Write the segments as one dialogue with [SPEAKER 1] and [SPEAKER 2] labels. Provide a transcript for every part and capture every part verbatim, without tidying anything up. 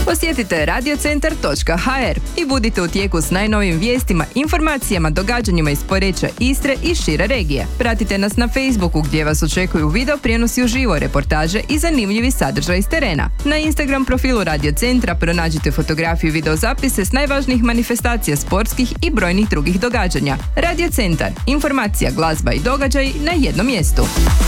[SPEAKER 1] Posjetite radiocentar točka ha er i budite u tijeku s najnovim vijestima, informacijama, događanjima iz Poreča, Istre i šire regije. Pratite nas na Facebooku gdje vas očekuju video prijenosi uživo, reportaže i zanimljivi sadržaj iz terena. Na Instagram profilu Radiocentra pronađite fotografiju i videozapise s najvažnijih manifestacija sportskih i brojnih drugih događanja. Radiocentar. Informacija, glazba i događaj na jednom mjestu.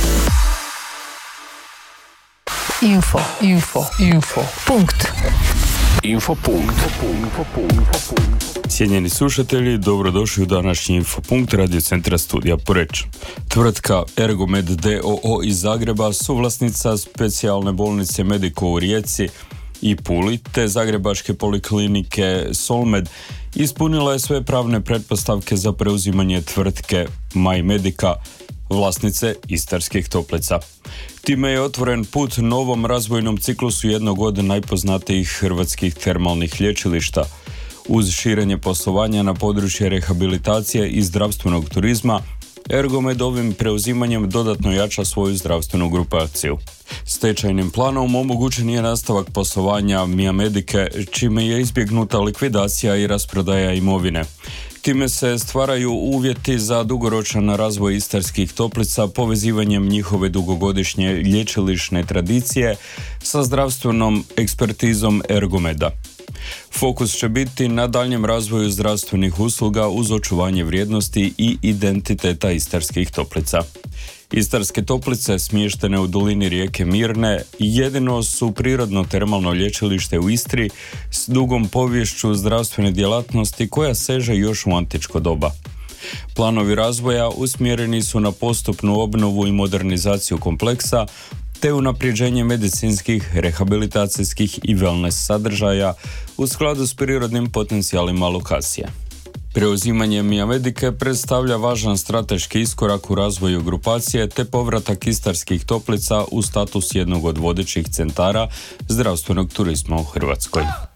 [SPEAKER 2] Info, info, info, punkt.
[SPEAKER 3] Info punkt.
[SPEAKER 4] Cijenjeni slušatelji, dobrodošli u današnji Infopunkt Radiocentra studija Poreč. Tvrtka Ergomed d o o iz Zagreba, suvlasnica specijalne bolnice Medico u Rijeci i Puli, te zagrebačke poliklinike Solmed, ispunila je sve pravne pretpostavke za preuzimanje tvrtke My Medica, vlasnice Istarskih toplica. Time je otvoren put novom razvojnom ciklusu jednog od najpoznatijih hrvatskih termalnih lječilišta. Uz širenje poslovanja na područje rehabilitacije i zdravstvenog turizma, Ergomed ovim preuzimanjem dodatno jača svoju zdravstvenu grupaciju. Stečajnim planom omogućen je nastavak poslovanja Mia Medice, čime je izbjegnuta likvidacija i rasprodaja imovine. Time se stvaraju uvjeti za dugoročan razvoj Istarskih toplica povezivanjem njihove dugogodišnje lječilišne tradicije sa zdravstvenom ekspertizom Ergomeda. Fokus će biti na daljnjem razvoju zdravstvenih usluga uz očuvanje vrijednosti i identiteta Istarskih toplica. Istarske toplice, smještene u dolini rijeke Mirne, jedino su prirodno termalno lječilište u Istri s dugom poviješću zdravstvene djelatnosti koja seže još u antičko doba. Planovi razvoja usmjereni su na postupnu obnovu i modernizaciju kompleksa, te unapređenje medicinskih, rehabilitacijskih i wellness sadržaja u skladu s prirodnim potencijalima lokacije. Preuzimanje Mia Medice predstavlja važan strateški iskorak u razvoju grupacije te povratak Istarskih toplica u status jednog od vodećih centara zdravstvenog turizma u Hrvatskoj.